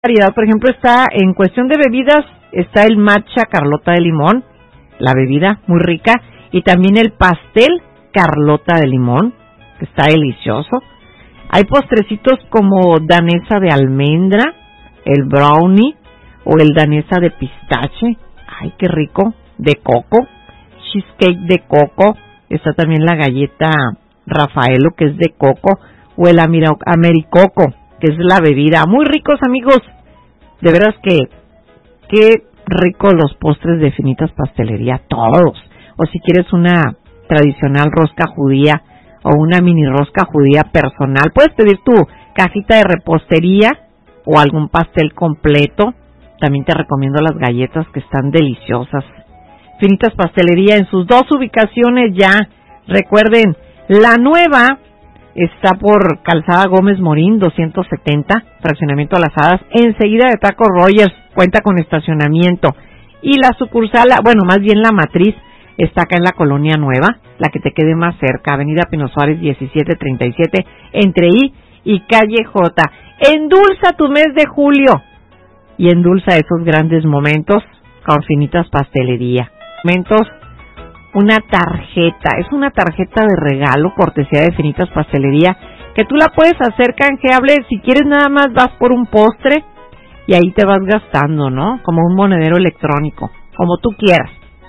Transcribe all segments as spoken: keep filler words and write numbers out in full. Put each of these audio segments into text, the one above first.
variedad. Por ejemplo, está en cuestión de bebidas, está el matcha Carlota de limón, la bebida muy rica, y también el pastel Carlota de limón, que está delicioso. Hay postrecitos como danesa de almendra, el brownie o el danesa de pistache, ay qué rico, de coco, cheesecake de coco, está también la galleta Rafaelo que es de coco, o el americoco que es la bebida. Muy ricos, amigos, de veras que qué ricos los postres de Finitas Pastelería, todos. O si quieres una tradicional rosca judía o una mini rosca judía personal, puedes pedir tu cajita de repostería o algún pastel completo. También te recomiendo las galletas que están deliciosas. Finitas Pastelería en sus dos ubicaciones ya. Recuerden, la nueva está por Calzada Gómez Morín doscientos setenta, fraccionamiento a las Hadas, enseguida de Taco Rogers, cuenta con estacionamiento. Y la sucursal, bueno, más bien la matriz, está acá en la Colonia Nueva, la que te quede más cerca, Avenida Pino Suárez diecisiete treinta y siete, entre I y Calle J. Endulza tu mes de julio y endulza esos grandes momentos con Finitas Pastelería. Momentos, una tarjeta, es una tarjeta de regalo, cortesía de Finitas Pastelería, que tú la puedes hacer canjeable, si quieres nada más vas por un postre y ahí te vas gastando, ¿no? Como un monedero electrónico, como tú quieras.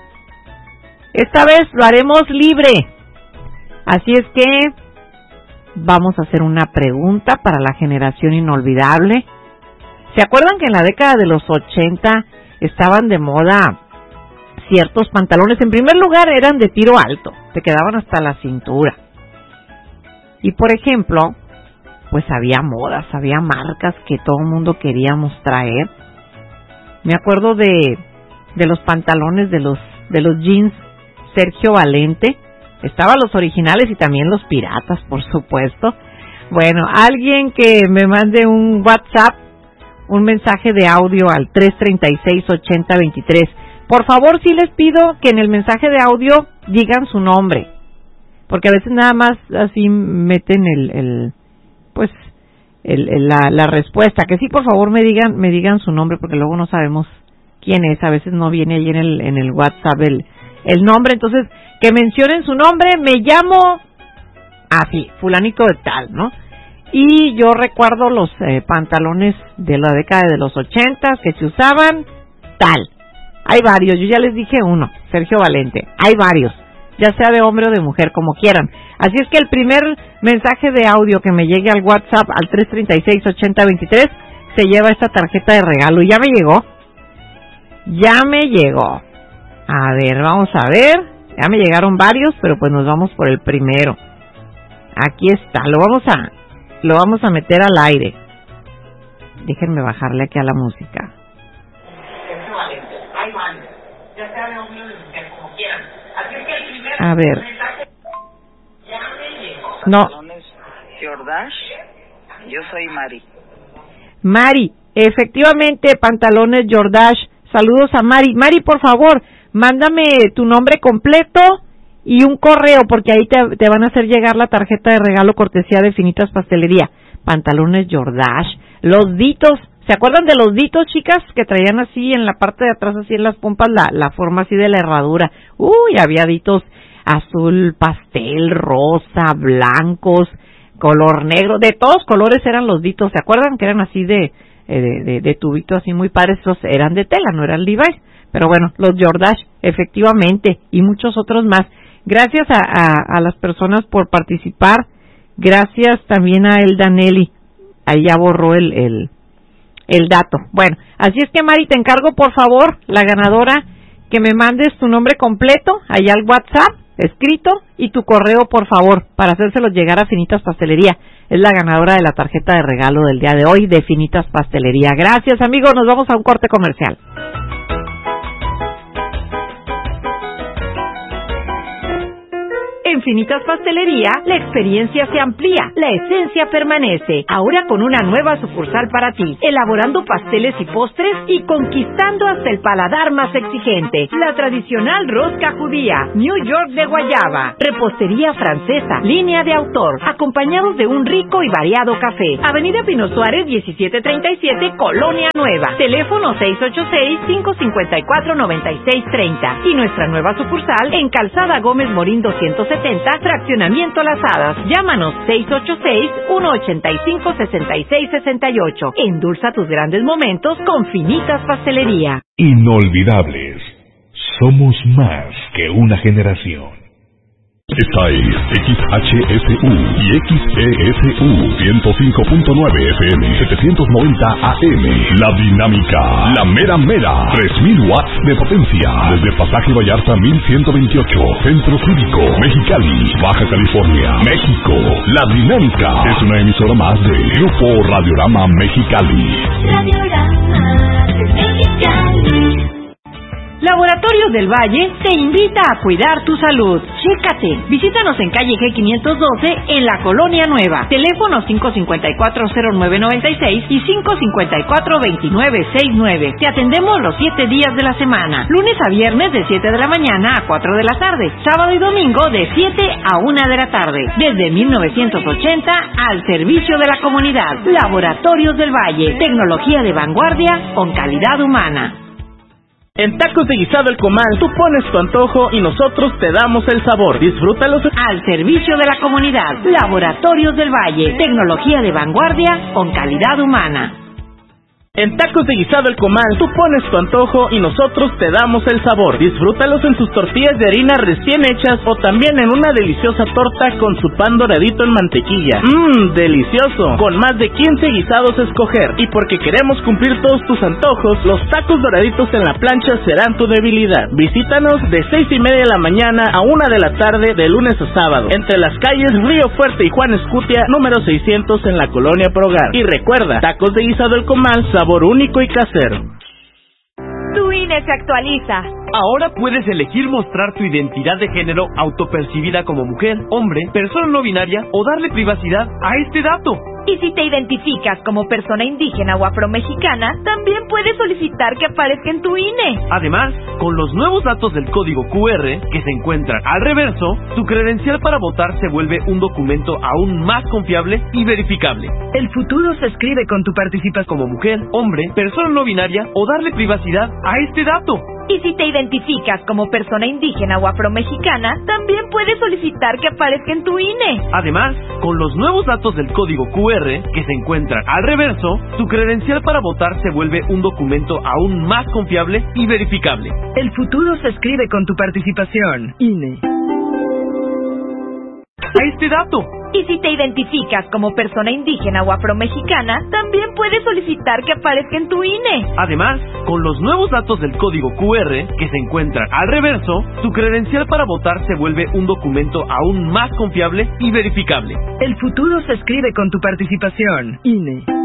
Esta vez lo haremos libre, así es que vamos a hacer una pregunta para la generación inolvidable. ¿Se acuerdan que en la década de los ochenta estaban de moda ciertos pantalones? En primer lugar eran de tiro alto, te quedaban hasta la cintura. Y por ejemplo, pues había modas, había marcas que todo el mundo queríamos traer. Me acuerdo de de los pantalones de los de los jeans Sergio Valente, estaban los originales y también los piratas, por supuesto. Bueno, alguien que me mande un WhatsApp, un mensaje de audio al tres treinta y seis ochenta veintitrés. Por favor, sí les pido que en el mensaje de audio digan su nombre, porque a veces nada más así meten el, el pues, el, el, la, la respuesta. Que sí, por favor, me digan, me digan su nombre, porque luego no sabemos quién es. A veces no viene ahí en el, en el WhatsApp el, el nombre. Entonces, que mencionen su nombre. Me llamo así, fulanito de tal, ¿no? Y yo recuerdo los eh, pantalones de la década de los ochentas que se usaban tal. Hay varios, yo ya les dije uno, Sergio Valente. Hay varios, ya sea de hombre o de mujer, como quieran. Así es que el primer mensaje de audio que me llegue al WhatsApp al tres treinta y seis ochenta veintitrés se lleva esta tarjeta de regalo. Y ya me llegó, ya me llegó. A ver, vamos a ver, ya me llegaron varios, pero pues nos vamos por el primero. Aquí está, lo vamos a, lo vamos a meter al aire. Déjenme bajarle aquí a la música. A ver. No. Jordache, yo soy Mari. Mari, efectivamente, pantalones Jordache. Saludos a Mari. Mari, por favor, mándame tu nombre completo y un correo, porque ahí te, te van a hacer llegar la tarjeta de regalo cortesía de Finitas Pastelería. Pantalones Jordache, los ditos. ¿Se acuerdan de los ditos, chicas? Que traían así en la parte de atrás, así en las pompas, la, la forma así de la herradura. Uy, había ditos azul, pastel, rosa, blancos, color negro. De todos colores eran los ditos. ¿Se acuerdan? Que eran así de, de, de, de tubito, así muy padres. Esos eran de tela, no eran Levi's. Pero bueno, los Jordache, efectivamente, y muchos otros más. Gracias a, a, a las personas por participar. Gracias también a Elda Nelly. Ahí ya borró el... el el dato. Bueno, así es que Mari, te encargo por favor, la ganadora, que me mandes tu nombre completo allá al WhatsApp, escrito, y tu correo por favor, para hacérselo llegar a Finitas Pastelería. Es la ganadora de la tarjeta de regalo del día de hoy de Finitas Pastelería. Gracias, amigos, nos vamos a un corte comercial. En Finitas Pastelería, la experiencia se amplía, la esencia permanece. Ahora con una nueva sucursal para ti, elaborando pasteles y postres y conquistando hasta el paladar más exigente. La tradicional rosca judía, New York de guayaba, repostería francesa, línea de autor, acompañados de un rico y variado café. Avenida Pino Suárez diecisiete treinta y siete, Colonia Nueva. Teléfono seis ocho seis, cinco cinco cuatro, nueve seis tres cero. Y nuestra nueva sucursal en Calzada Gómez Morín doscientos setenta, Fraccionamiento Las Hadas. Llámanos seis ocho seis, uno ocho cinco, seis seis seis ocho. Endulza tus grandes momentos con Finitas Pastelería. Inolvidables. Somos más que una generación. Esta es X H S U y X E S U ciento cinco punto nueve F M, setecientos noventa A M. La Dinámica, la mera mera, tres mil watts de potencia. Desde Pasaje Vallarta mil ciento veintiocho, Centro Cívico, Mexicali, Baja California, México. La Dinámica es una emisora más de Grupo Radiorama Mexicali. Radiorama Mexicali. Laboratorios del Valle te invita a cuidar tu salud. Chécate. Visítanos en calle G quinientos doce en la Colonia Nueva. Teléfono cinco cinco cuatro, cero nueve nueve seis y cinco cinco cuatro, dos nueve seis nueve. Te atendemos los siete días de la semana. Lunes a viernes de siete de la mañana a cuatro de la tarde. Sábado y domingo de siete a una de la tarde. Desde mil novecientos ochenta al servicio de la comunidad. Laboratorios del Valle. Tecnología de vanguardia con calidad humana. En Tacos de Guisado El Comal, tú pones tu antojo y nosotros te damos el sabor. Disfrútalos al servicio de la comunidad. Laboratorios del Valle. Tecnología de vanguardia con calidad humana. En Tacos de Guisado El Comal, tú pones tu antojo y nosotros te damos el sabor. Disfrútalos en sus tortillas de harina recién hechas o también en una deliciosa torta con su pan doradito en mantequilla. Mmm, delicioso. Con más de quince guisados a escoger. Y porque queremos cumplir todos tus antojos, los tacos doraditos en la plancha serán tu debilidad. Visítanos de seis y media de la mañana a una de la tarde de lunes a sábado. Entre las calles Río Fuerte y Juan Escutia, número seiscientos en la Colonia Progar. Y recuerda, Tacos de Guisado El Comal, sabor único y casero. Tu I N E se actualiza. Ahora puedes elegir mostrar tu identidad de género autopercibida como mujer, hombre, persona no binaria o darle privacidad a este dato. Y si te identificas como persona indígena o afromexicana, también puedes solicitar que aparezca en tu I N E. Además, con los nuevos datos del código Q R que se encuentran al reverso, tu credencial para votar se vuelve un documento aún más confiable y verificable. El futuro se escribe con tu participación como mujer, hombre, persona no binaria o darle privacidad a este dato. Y si te identificas como persona indígena o afromexicana, también puedes solicitar que aparezca en tu I N E. Además, con los nuevos datos del código Q R que se encuentran al reverso, tu credencial para votar se vuelve un documento aún más confiable y verificable. El futuro se escribe con tu participación. I N E. A este dato. Y si te identificas como persona indígena o afromexicana, también puedes solicitar que aparezca en tu I N E. Además, con los nuevos datos del código Q R que se encuentran al reverso, tu credencial para votar se vuelve un documento aún más confiable y verificable. El futuro se escribe con tu participación. I N E.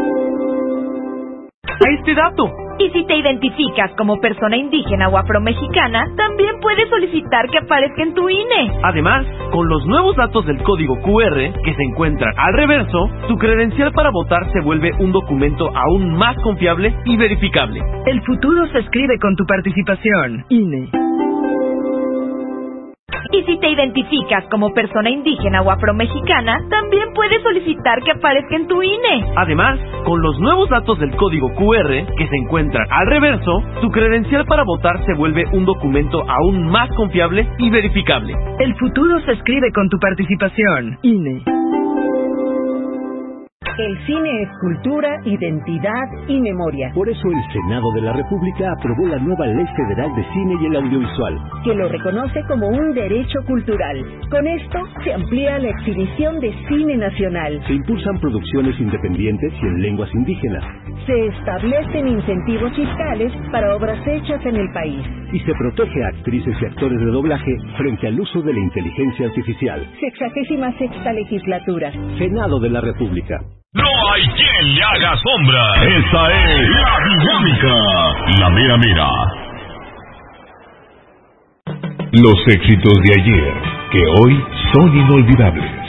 A este dato. Y si te identificas como persona indígena o afromexicana, también puedes solicitar que aparezca en tu I N E. Además, con los nuevos datos del código Q R que se encuentran al reverso, tu credencial para votar se vuelve un documento aún más confiable y verificable. El futuro se escribe con tu participación. I N E. Y si te identificas como persona indígena o afromexicana, también puedes solicitar que aparezca en tu I N E. Además, con los nuevos datos del código Q R que se encuentran al reverso, tu credencial para votar se vuelve un documento aún más confiable y verificable. El futuro se escribe con tu participación. I N E. El cine es cultura, identidad y memoria. Por eso el Senado de la República aprobó la nueva Ley Federal de Cine y el Audiovisual, que lo reconoce como un derecho cultural. Con esto se amplía la exhibición de cine nacional. Se impulsan producciones independientes y en lenguas indígenas. Se establecen incentivos fiscales para obras hechas en el país. Y se protege a actrices y actores de doblaje frente al uso de la inteligencia artificial. Sexagésima sexta legislatura. Senado de la República. No hay quien le haga sombra. Esta es La Dinámica, la mera mera. Los éxitos de ayer que hoy son inolvidables.